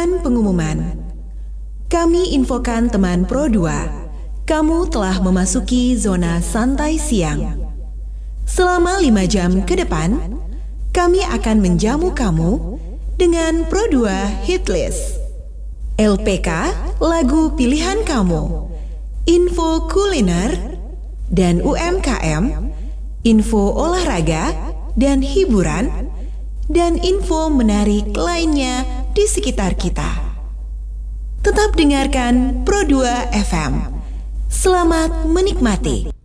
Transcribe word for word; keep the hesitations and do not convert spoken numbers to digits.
Pengumuman-pengumuman. Kami infokan teman Pro dua, kamu telah memasuki zona santai siang. Selama lima jam ke depan, kami akan menjamu kamu dengan Pro dua Hitlist. L P K, lagu pilihan kamu. Info kuliner dan U M K M, info olahraga dan hiburan, dan info menarik lainnya di sekitar kita. Tetap dengarkan Pro dua F M. Selamat menikmati.